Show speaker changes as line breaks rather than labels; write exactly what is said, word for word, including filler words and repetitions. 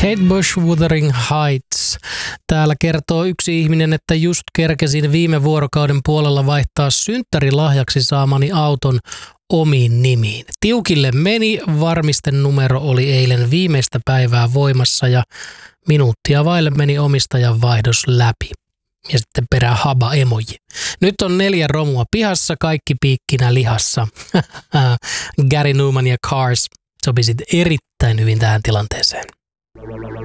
Kate Bush, Wuthering Heights. Täällä kertoo yksi ihminen, että just kerkesin viime vuorokauden puolella vaihtaa synttärilahjaksi saamani auton omiin nimiin. Tiukille meni, varmistenumero oli eilen viimeistä päivää voimassa ja minuuttia vaille meni omistajan vaihdos läpi. Ja sitten perää haba emoji. Nyt on neljä romua pihassa, kaikki piikkinä lihassa. Gary Numan ja Cars sopisit erittäin hyvin tähän tilanteeseen.